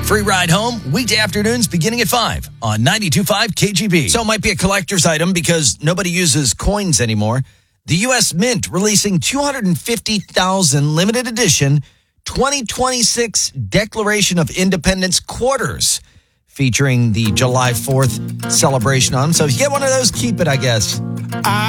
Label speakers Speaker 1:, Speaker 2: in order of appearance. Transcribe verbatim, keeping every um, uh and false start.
Speaker 1: Free ride home, weekday afternoons beginning at five on ninety-two point five K G B. So it might be a collector's item because nobody uses coins anymore. The U S Mint releasing two hundred fifty thousand limited edition twenty twenty-six Declaration of Independence quarters featuring the July fourth celebration on them. So if you get one of those, keep it, I guess.